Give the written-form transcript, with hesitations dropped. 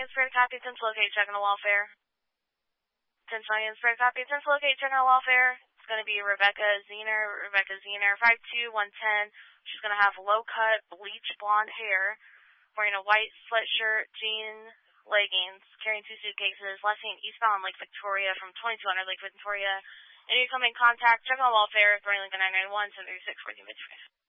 Spray copy, 10 to locate, checking the welfare. 10 million spray copy, 10 to locate, checking the welfare. It's going to be Rebecca Zener, 52110. She's going to have low-cut, bleach blonde hair, wearing a white sweatshirt, jeans, leggings, carrying 2 suitcases, last seen eastbound Lake Victoria from 2200 Lake Victoria. Any incoming contact, check on welfare, Bernie Lincoln 991, 736 1455.